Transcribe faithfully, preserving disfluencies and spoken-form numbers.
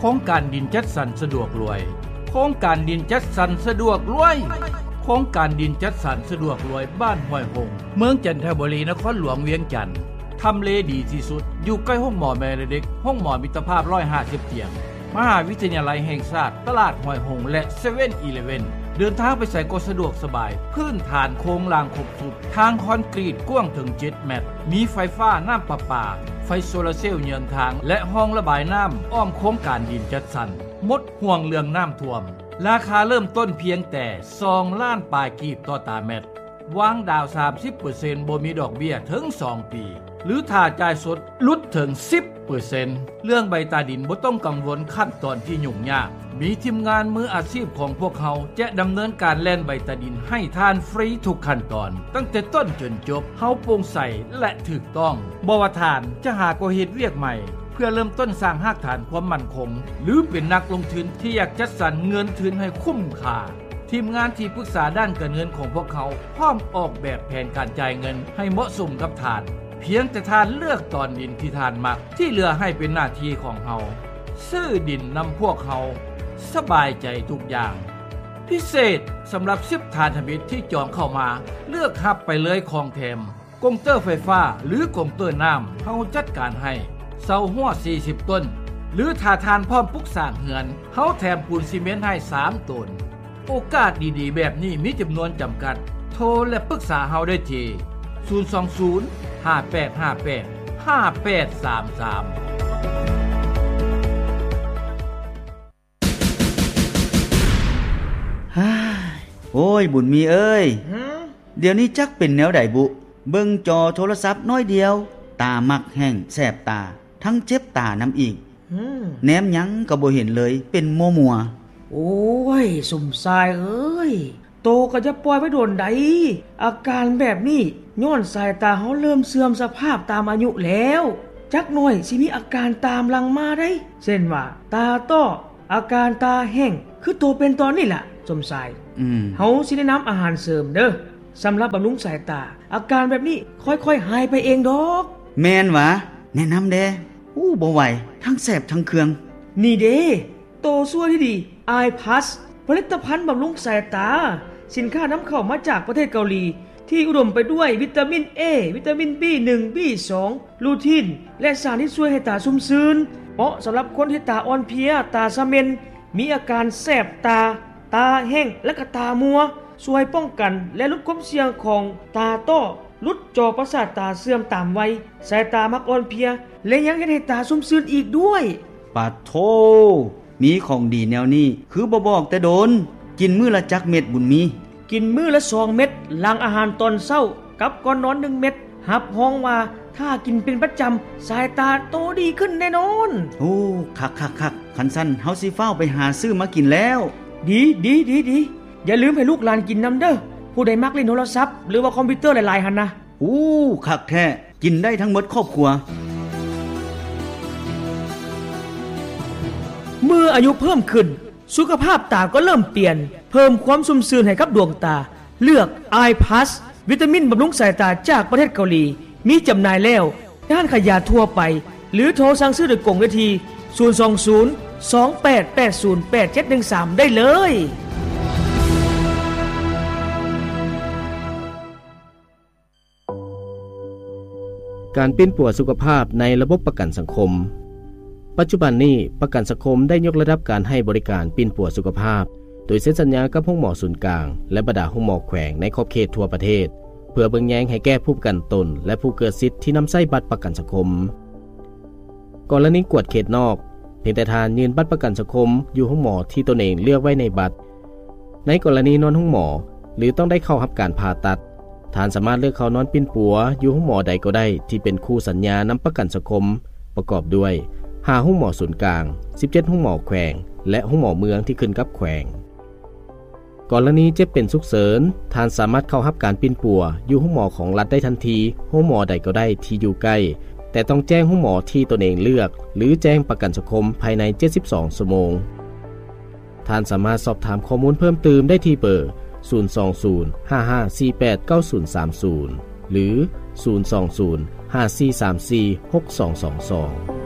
โครงการดินจัดสรรสะดวกรวยโครงการดินจัดสรรสะดวกรวยโครงการดินจัดสรรสะดวกรวยบ้านห้วยหงเมืองจันทบุรีนครหลวงเวียงจันทน์ทำเลดีที่สุดอยู่ใกล้ห้องหมอแม่เด็กห้องหมอมิตรภาพหนึ่งร้อยห้าสิบเตียงมหาวิทยาลัยแห่งชาติตลาดห้วยหงและ เซเว่นอีเลฟเว่น เดินทางไปใส่ก็สะดวกสบายพื้นฐานโครงรางครบสุดทางคอนกรีตกว้างถึงเจ็ดเมตรมีไฟฟ้าน้ำประปาไฟโซลาร์เซลล์เยือนทางและห้องระบายน้ำอ้อมโครงการดินจัดสรรหมดห่วงเรื่องน้ำท่วมราคาเริ่มต้นเพียงแต่สองล้านปลายกีบต่อตารางเมตรวางดาว สามสิบเปอร์เซ็นต์ บ่มีดอกเบี้ยถึงสองปีหรือถ้าจ่ายสดลดถึง สิบเปอร์เซ็นต์ เรื่องใบตาดินบ่ต้องกังวลขั้นตอนที่ยุ่งยากมีทีมงานมืออาชีพของพวกเขาจะดำเนินการแล่นใบตาดินให้ทานฟรีทุกขั้นตอนตั้งแต่ต้นจนจบเฮาโปร่งใสและถูกต้องบ่ว่าทานจะหาก็เฮ็ดเวียกใหม่เพื่อเริ่มต้นสร้างรากฐานความมั่นคงหรือเป็นนักลงทุนที่อยากจัดสรรเงินทุนให้คุ้มค่าทีมงานที่ปรึกษาด้านการเงินของพวกเขาพร้อมออกแบบแผนการจ่ายเงินให้เหมาะสมกับทานเพียงแต่ทานเลือกตอนดินที่ทานมักที่เหลือให้เป็นหน้าที่ของเฮาซื้อดินนำพวกเขาสบายใจทุกอย่างพิเศษสำหรับสิบทานธมิตรที่จองเข้ามาเลือกรับไปเลยของแถมกงเตอร์ไฟฟ้าหรือกงเตอร์น้ำเฮาจัดการให้เสาหัวสี่สิบต้นหรือถ้าทานพร้อมปลูกสร้างเฮือนเฮาแถมปูนซีเมนต์ให้สามต้นโอกาสดีๆแบบนี้มีจำนวนจำกัดโทรและปรึกษาเฮาได้ที่ศูนย์ สอง ศูนย์ ห้า แปด ห้า แปด ห้า แปด สาม สามฮ่าโอ้ยบุญมีเอ้ยเดี๋ยวนี้จักเป็นแนวใดบุเบิ่งจอโทรศัพท์น้อยเดียวตามักแห้งแสบตาทั้งเจ็บตาน้ำอีกแนมหยังก็บ่เห็นเลยเป็นมัวๆโอ้ยสุ่มทรายเอ้ยโตก็จะปล่อยไว้โดนใดอาการแบบนี้ย้อนสายตาเฮาเริ่มเสื่อมสภาพตามอายุแล้วจักหน่อยสิมีอาการตามหลังมาได้เช่นว่าตาต้ออาการตาแห้งคือโตเป็นตอนนี้ล่ะสมสายอืมเฮาสิแนะนำอาหารเสริมเด้อสำหรับบำรุงสายตาอาการแบบนี้ค่อยๆหายไปเองดอกแม่นวะแนะนำเด้อู้บ่ไหวทั้งแสบทั้งเคืองนี่เด้โตซั่วที่ดี Eye Plus ผลิตภัณฑ์บำรุงสายตาสินค้านำเข้ามาจากประเทศเกาหลีที่อุดมไปด้วยวิตามิน A วิตามิน บี หนึ่ง บี สอง ลูทีนและสารที่ช่วยให้ตาชุ่มชื้นเหมาะสำหรับคนที่ตาอ่อนเพลียตาซ่าเมนมีอาการแสบตาตาแห้งและก็ตามัวช่วยป้องกันและลดความเสี่ยงของตาต้อลดจอประสาทตาเสื่อมตามวัยสายตามักอ่อนเพลียและยังเฮ็ดให้ตาชุ่มชื้นอีกด้วยปัดโธมีของดีแนวนี้คือบ่บอกแต่โดนกินมื้อละจักเม็ดบุญมีกินมื้อละสองเม็ดหลังอาหารตอนเช้ากับก่อนนอนหนึ่งเม็ดหับห้องว่าถ้ากินเป็นประจำสายตาโตดีขึ้นแน่นอนโอ้คักๆๆคันซั่นเฮาสิฟ้าวไปหาซื้อมากินแล้วดีๆๆๆอย่าลืมให้ลูกหลานกินนำเด้อผู้ใดมักเล่นโทรศัพท์หรือว่าคอมพิวเตอร์หลายๆหั่นนะอู้คักแท้กินได้ทั้งหมดครอบครัวเมื่ออายุเพิ่มขึ้นสุขภาพตาก็เริ่มเปลี่ยนเพิ่มความชุ่มชื้นให้กับดวงตาเลือก Eye Plus วิตามินบำรุงสายตาจากประเทศเกาหลีมีจำหน่ายแล้วด้านขายยาทั่วไปหรือโทรสั่งซื้อโดยกล่องได้ที่ศูนย์ สอง ศูนย์ สอง แปด แปด ศูนย์ แปด เจ็ด หนึ่ง สามได้เลยการปิ้นปัวสุขภาพในระบบประกันสังคมปัจจุบันนี้ประกันสังคมได้ยกระดับการให้บริการปิ้นปัวสุขภาพโดยเซ็นสัญญากับห้องหมอศูนย์กลางและบรรดาห้องหมอแขวงในขอบเขตทั่วประเทศเพื่อเบิ่งแยงให้แก้ผู้ประกันตนและผู้เกิดสิทธิ์ที่นำใช้บัตรประกันสังคมกรณีกวดเขตนอกเพียงแต่ทานยืนบัตรประกันสังคมอยู่ห้องหมอที่ตนเองเลือกไว้ในบัตรในกรณีนอนห้องหมอหรือต้องได้เข้ารับการผ่าตัดทานสามารถเลือกเข้านอนปิ้นปัวอยู่ห้องหมอใดก็ได้ที่เป็นคู่สัญญานำประกันสังคมประกอบด้วยห้าห้องหมอศูนย์กลางสิบเจ็ดห้องหมอแขวงและห้องหมอเมืองที่ขึ้นกับแขวงกรณีเจ็บเป็นฉุกเฉินทานสามารถเข้ารับการปิ้นปัวอยู่ห้องหมอของรัฐได้ทันทีห้องหมอใดก็ได้ที่อยู่ใกล้แต่ต้องแจ้งห้องหมอที่ตนเองเลือกหรือแจ้งประกันสังคมภายในเจ็ดสิบสองชั่วโมงท่านสามารถสอบถามข้อมูลเพิ่มเติมได้ที่เบอร์ศูนย์ สอง ศูนย์ ห้า ห้า สี่ แปด เก้า ศูนย์ สาม ศูนย์หรือศูนย์ สอง ศูนย์ ห้า สี่ สาม สี่ หก สอง สอง สอง